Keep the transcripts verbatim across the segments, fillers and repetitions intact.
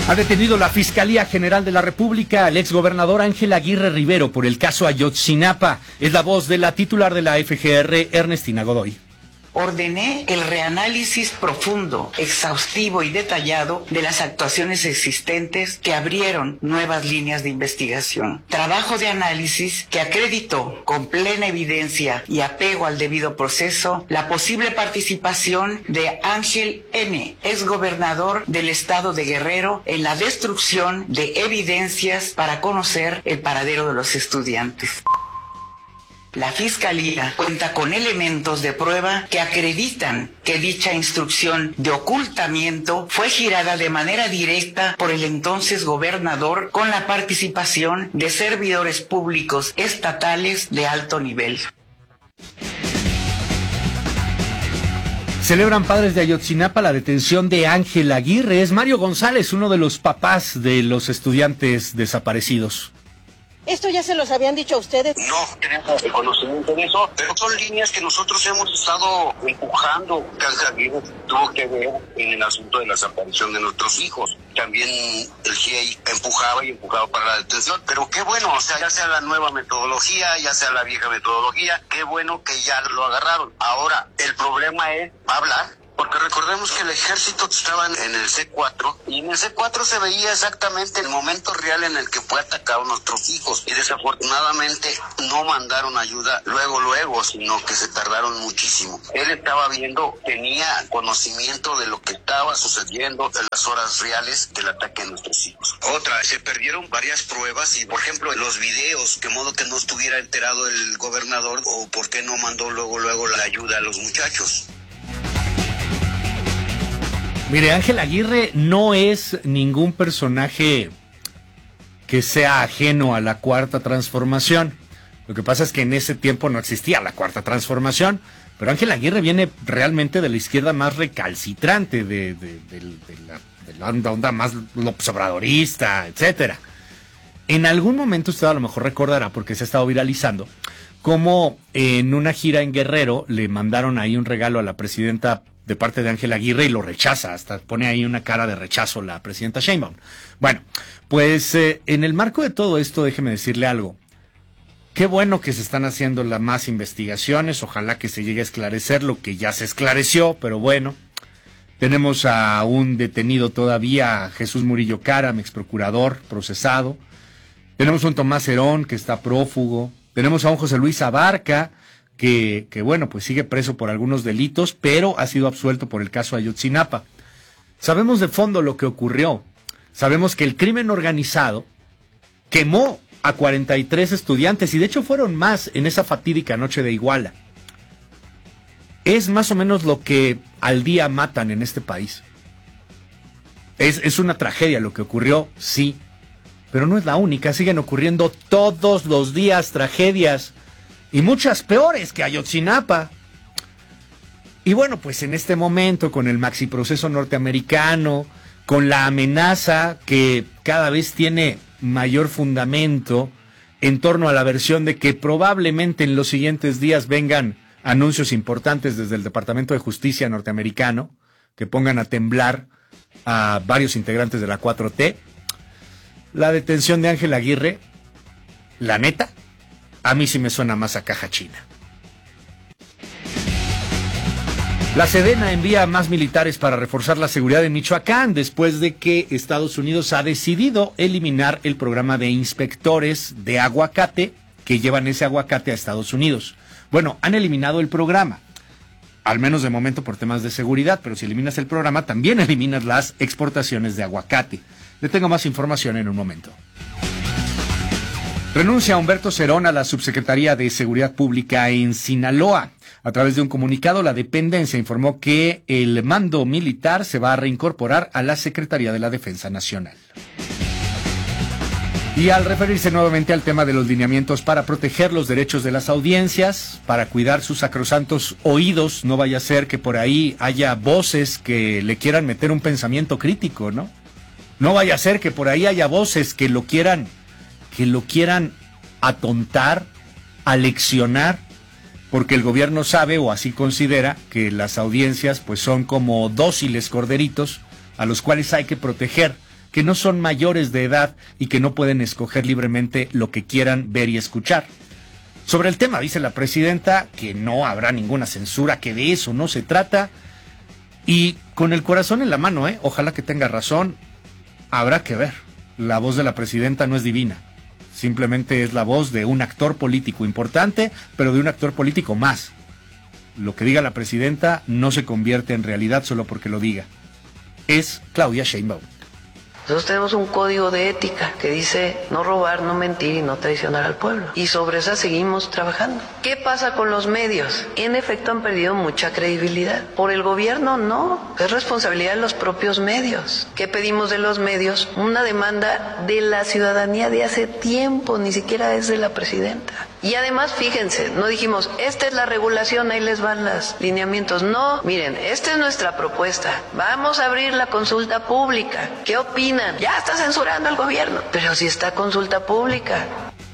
Ha detenido la Fiscalía General de la República al exgobernador Ángel Aguirre Rivero por el caso Ayotzinapa. Es la voz de la titular de la F G R, Ernestina Godoy. Ordené el reanálisis profundo, exhaustivo y detallado de las actuaciones existentes que abrieron nuevas líneas de investigación. Trabajo de análisis que acreditó con plena evidencia y apego al debido proceso la posible participación de Ángel N., exgobernador del estado de Guerrero, en la destrucción de evidencias para conocer el paradero de los estudiantes. La Fiscalía cuenta con elementos de prueba que acreditan que dicha instrucción de ocultamiento fue girada de manera directa por el entonces gobernador con la participación de servidores públicos estatales de alto nivel. Celebran padres de Ayotzinapa la detención de Ángel Aguirre. Es Mario González, uno de los papás de los estudiantes desaparecidos. ¿Esto ya se los habían dicho a ustedes? No tenemos conocimiento de eso, pero son líneas que nosotros hemos estado empujando. Ángel Aguirre tuvo que ver en el asunto de la desaparición de nuestros hijos. También el G I E empujaba y empujaba para la detención. Pero qué bueno, o sea, ya sea la nueva metodología, ya sea la vieja metodología, qué bueno que ya lo agarraron. Ahora, el problema es hablar. Porque recordemos que el ejército estaba en el C cuatro y en el C cuatro se veía exactamente el momento real en el que fue atacado a nuestros hijos y desafortunadamente no mandaron ayuda luego luego, sino que se tardaron muchísimo. Él estaba viendo, tenía conocimiento de lo que estaba sucediendo en las horas reales del ataque a nuestros hijos. Otra, se perdieron varias pruebas y por ejemplo los videos, que modo que no estuviera enterado el gobernador o por qué no mandó luego luego la ayuda a los muchachos. Mire, Ángel Aguirre no es ningún personaje que sea ajeno a la Cuarta Transformación. Lo que pasa es que en ese tiempo no existía la Cuarta Transformación, pero Ángel Aguirre viene realmente de la izquierda más recalcitrante, de, de, de, de, la, de la onda, onda más López Obradorista, etcétera. En algún momento usted a lo mejor recordará, porque se ha estado viralizando, cómo en una gira en Guerrero le mandaron ahí un regalo a la presidenta de parte de Ángel Aguirre y lo rechaza, hasta pone ahí una cara de rechazo la presidenta Sheinbaum. Bueno, pues eh, en el marco de todo esto, déjeme decirle algo. Qué bueno que se están haciendo las más investigaciones, ojalá que se llegue a esclarecer lo que ya se esclareció, pero bueno. Tenemos a un detenido todavía, Jesús Murillo Caram, exprocurador, procesado. Tenemos a un Tomás Herón, que está prófugo. Tenemos a un José Luis Abarca, Que, que bueno, pues sigue preso por algunos delitos, pero ha sido absuelto por el caso Ayotzinapa. Sabemos de fondo lo que ocurrió. Sabemos que el crimen organizado quemó a cuarenta y tres estudiantes, y de hecho fueron más en esa fatídica noche de Iguala. Es más o menos lo que al día matan en este país. Es, es una tragedia lo que ocurrió, sí, pero no es la única. Siguen ocurriendo todos los días tragedias, y muchas peores que Ayotzinapa. Y bueno, pues en este momento, con el maxiproceso norteamericano, con la amenaza que cada vez tiene mayor fundamento en torno a la versión de que probablemente en los siguientes días vengan anuncios importantes desde el Departamento de Justicia norteamericano, que pongan a temblar a varios integrantes de la cuatro T, la detención de Ángel Aguirre, la neta, a mí sí me suena más a caja china. La Sedena envía más militares para reforzar la seguridad en Michoacán después de que Estados Unidos ha decidido eliminar el programa de inspectores de aguacate que llevan ese aguacate a Estados Unidos. Bueno, han eliminado el programa, al menos de momento por temas de seguridad, pero si eliminas el programa también eliminas las exportaciones de aguacate. Le tengo más información en un momento. Renuncia Humberto Cerón a la Subsecretaría de Seguridad Pública en Sinaloa. A través de un comunicado, la dependencia informó que el mando militar se va a reincorporar a la Secretaría de la Defensa Nacional. Y al referirse nuevamente al tema de los lineamientos para proteger los derechos de las audiencias, para cuidar sus sacrosantos oídos, no vaya a ser que por ahí haya voces que le quieran meter un pensamiento crítico, ¿no? No vaya a ser que por ahí haya voces que lo quieran que lo quieran atontar, aleccionar, porque el gobierno sabe, o así considera, que las audiencias pues son como dóciles corderitos a los cuales hay que proteger que no son mayores de edad y que no pueden escoger libremente lo que quieran ver y escuchar. Sobre el tema dice la presidenta que no habrá ninguna censura, que de eso no se trata. Y con el corazón en la mano, ¿eh? Ojalá que tenga razón. Habrá que ver. La voz de la presidenta no es divina. Simplemente es la voz de un actor político importante, pero de un actor político más. Lo que diga la presidenta no se convierte en realidad solo porque lo diga. Es Claudia Sheinbaum. Nosotros tenemos un código de ética que dice no robar, no mentir y no traicionar al pueblo. Y sobre esa seguimos trabajando. ¿Qué pasa con los medios? En efecto han perdido mucha credibilidad. Por el gobierno no, es responsabilidad de los propios medios. ¿Qué pedimos de los medios? Una demanda de la ciudadanía de hace tiempo, ni siquiera es de la presidenta. Y además, fíjense, no dijimos, esta es la regulación, ahí les van los lineamientos. No, miren, esta es nuestra propuesta. Vamos a abrir la consulta pública. ¿Qué opinan? Ya está censurando el gobierno, pero si está consulta pública.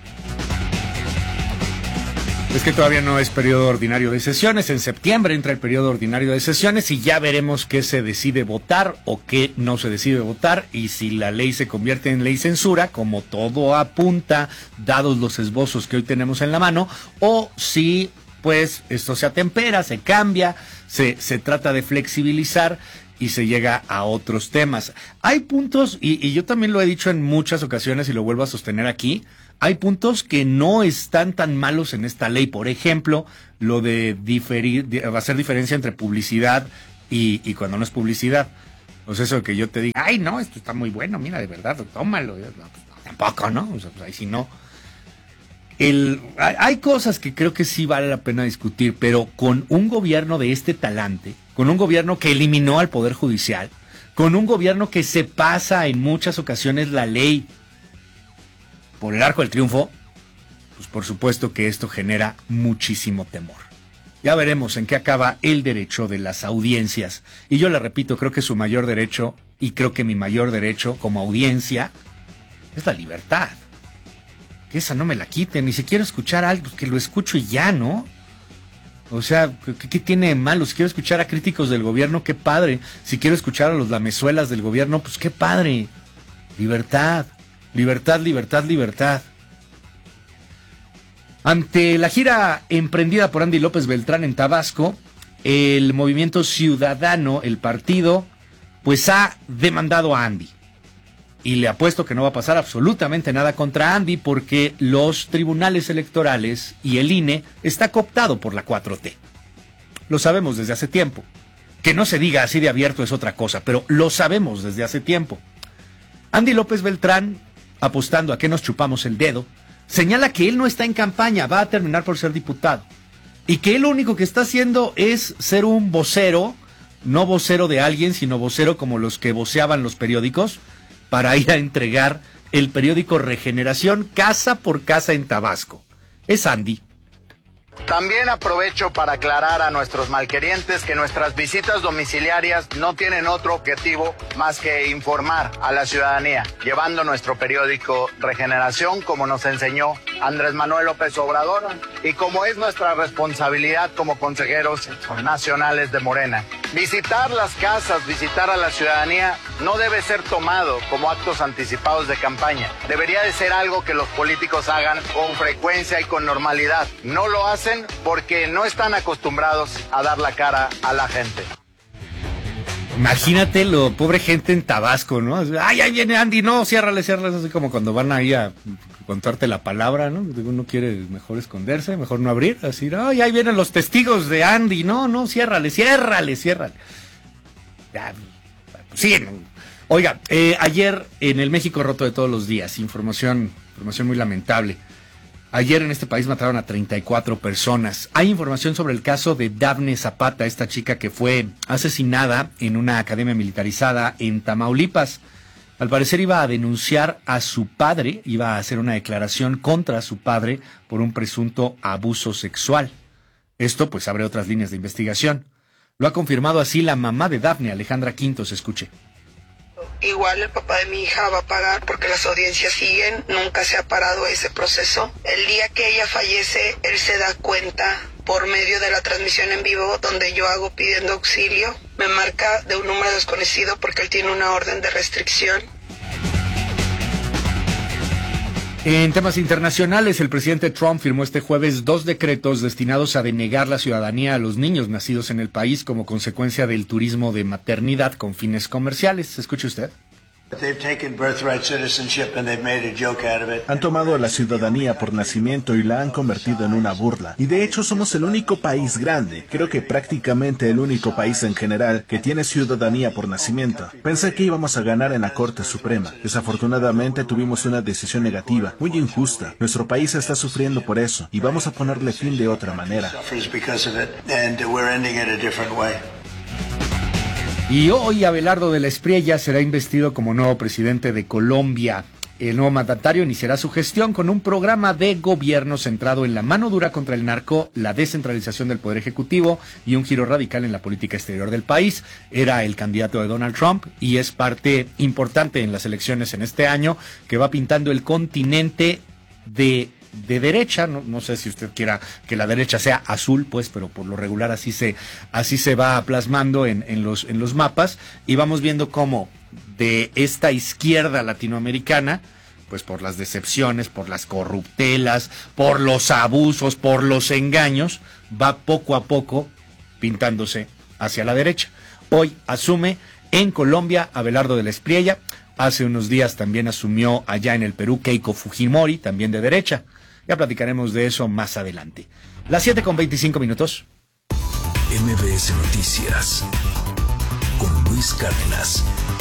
Es que todavía no es periodo ordinario de sesiones. En septiembre entra el periodo ordinario de sesiones y ya veremos qué se decide votar o qué no se decide votar, y si la ley se convierte en ley censura, como todo apunta, dados los esbozos que hoy tenemos en la mano, o si pues esto se atempera, se cambia, se, se trata de flexibilizar y se llega a otros temas. Hay puntos, y, y yo también lo he dicho en muchas ocasiones y lo vuelvo a sostener aquí, hay puntos que no están tan malos en esta ley. Por ejemplo, lo de diferir, de hacer diferencia entre publicidad y, y cuando no es publicidad. Pues eso que yo te diga, ay no, esto está muy bueno, mira, de verdad, tómalo. No, pues, no, tampoco, ¿no? O sea, pues ahí sí no. El, hay, hay cosas que creo que sí vale la pena discutir, pero con un gobierno de este talante, con un gobierno que eliminó al Poder Judicial, con un gobierno que se pasa en muchas ocasiones la ley por el arco del triunfo, pues por supuesto que esto genera muchísimo temor. Ya veremos en qué acaba el derecho de las audiencias. Y yo le repito, creo que su mayor derecho, y creo que mi mayor derecho como audiencia, es la libertad. Que esa no me la quiten, ni si quiero escuchar algo, que lo escucho y ya, ¿no? O sea, ¿qué, qué tiene de malo? Si quiero escuchar a críticos del gobierno, qué padre. Si quiero escuchar a los lamezuelas del gobierno, pues qué padre. Libertad. Libertad, libertad, libertad. Ante la gira emprendida por Andy López Beltrán en Tabasco, el Movimiento Ciudadano, el partido, pues ha demandado a Andy. Y le apuesto que no va a pasar absolutamente nada contra Andy, porque los tribunales electorales y el I N E está cooptado por la cuatro T. Lo sabemos desde hace tiempo. Que no se diga así de abierto es otra cosa, pero lo sabemos desde hace tiempo. Andy López Beltrán, apostando a que nos chupamos el dedo, señala que él no está en campaña, va a terminar por ser diputado, y que él lo único que está haciendo es ser un vocero, no vocero de alguien, sino vocero como los que voceaban los periódicos, para ir a entregar el periódico Regeneración casa por casa en Tabasco. Es Andy. También aprovecho para aclarar a nuestros malquerientes que nuestras visitas domiciliarias no tienen otro objetivo más que informar a la ciudadanía, llevando nuestro periódico Regeneración como nos enseñó Andrés Manuel López Obrador y como es nuestra responsabilidad como consejeros nacionales de Morena. Visitar las casas, visitar a la ciudadanía no debe ser tomado como actos anticipados de campaña. Debería de ser algo que los políticos hagan con frecuencia y con normalidad. No lo hacen porque no están acostumbrados a dar la cara a la gente. Imagínate lo pobre gente en Tabasco, ¿no? Ay, ahí viene Andy, no, ciérrale, ciérrale, así como cuando van ahí a contarte la palabra, ¿no? Uno quiere mejor esconderse, mejor no abrir, así, ay, ahí vienen los testigos de Andy, no, no, ciérrale, ciérrale, ciérrale. Ya, sí, oiga, eh, ayer en el México roto de todos los días, información, información muy lamentable. Ayer en este país mataron a treinta y cuatro personas. Hay información sobre el caso de Dafne Zapata, esta chica que fue asesinada en una academia militarizada en Tamaulipas. Al parecer iba a denunciar a su padre, iba a hacer una declaración contra su padre por un presunto abuso sexual. Esto pues abre otras líneas de investigación. Lo ha confirmado así la mamá de Dafne, Alejandra Quintos, escuche. Igual el papá de mi hija va a pagar porque las audiencias siguen, nunca se ha parado ese proceso. El día que ella fallece, él se da cuenta por medio de la transmisión en vivo donde yo hago pidiendo auxilio. Me marca de un número desconocido porque él tiene una orden de restricción. En temas internacionales, el presidente Trump firmó este jueves dos decretos destinados a denegar la ciudadanía a los niños nacidos en el país como consecuencia del turismo de maternidad con fines comerciales. Escuche usted. Han tomado la ciudadanía por nacimiento y la han convertido en una burla. Y de hecho somos el único país grande, creo que prácticamente el único país en general, que tiene ciudadanía por nacimiento. Pensé que íbamos a ganar en la Corte Suprema. Desafortunadamente tuvimos una decisión negativa, muy injusta. Nuestro país está sufriendo por eso, y vamos a ponerle fin de otra manera. Y hoy Abelardo de la Espriella será investido como nuevo presidente de Colombia. El nuevo mandatario iniciará su gestión con un programa de gobierno centrado en la mano dura contra el narco, la descentralización del poder ejecutivo y un giro radical en la política exterior del país. Era el candidato de Donald Trump y es parte importante en las elecciones en este año que va pintando el continente de... de derecha, no, no sé si usted quiera que la derecha sea azul, pues, pero por lo regular así se, así se va plasmando en, en los, en los mapas, y vamos viendo cómo de esta izquierda latinoamericana, pues por las decepciones, por las corruptelas, por los abusos, por los engaños, va poco a poco pintándose hacia la derecha. Hoy asume en Colombia Abelardo de la Espriella. Hace unos días también asumió allá en el Perú Keiko Fujimori, también de derecha. Ya platicaremos de eso más adelante. Las siete con veinticinco minutos. M B S Noticias con Luis Cárdenas.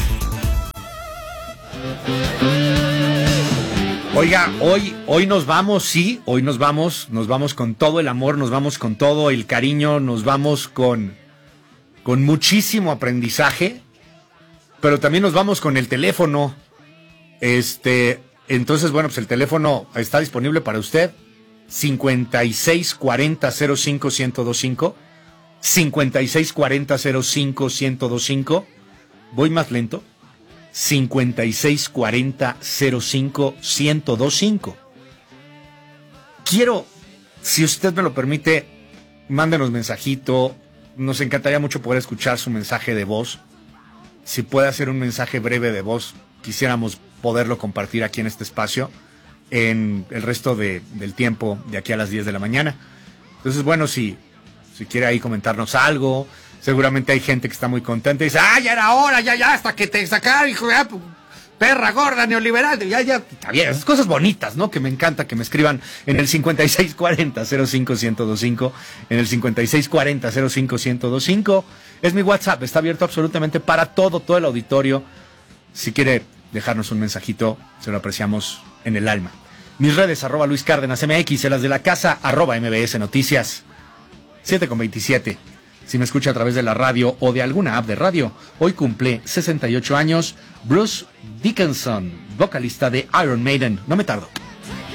Oiga, hoy, hoy nos vamos, sí, hoy nos vamos, nos vamos con todo el amor, nos vamos con todo el cariño, nos vamos con, con muchísimo aprendizaje, pero también nos vamos con el teléfono. Este, entonces, bueno, pues el teléfono está disponible para usted. cincuenta y seis cuarenta cero cinco ciento veinticinco. cincuenta y seis cuarenta cero cinco ciento veinticinco. Voy más lento. cincuenta y seis cuarenta cero cinco ciento veinticinco. Quiero, si usted me lo permite, mándenos mensajito. Nos encantaría mucho poder escuchar su mensaje de voz. Si puede hacer un mensaje breve de voz, quisiéramos poderlo compartir aquí en este espacio en el resto de, del tiempo de aquí a las diez de la mañana. Entonces, bueno, si, si quiere ahí comentarnos algo, seguramente hay gente que está muy contenta y dice, ah, ya era hora, ya, ya, hasta que te sacaron, hijo, ya, perra gorda, neoliberal, ya, ya, está bien, esas cosas bonitas, ¿no? Que me encanta que me escriban en el cincuenta y seis cuarenta cero cinco ciento veinticinco, en el cincuenta y seis cuarenta cero cinco ciento veinticinco. Es mi WhatsApp, está abierto absolutamente para todo, todo el auditorio. Si quiere dejarnos un mensajito, se lo apreciamos en el alma. Mis redes, arroba Luis Cárdenas M X, en las de la casa, arroba M B S Noticias. siete con veintisiete. Si me escucha a través de la radio o de alguna app de radio, hoy cumple sesenta y ocho años Bruce Dickinson, vocalista de Iron Maiden. No me tardo.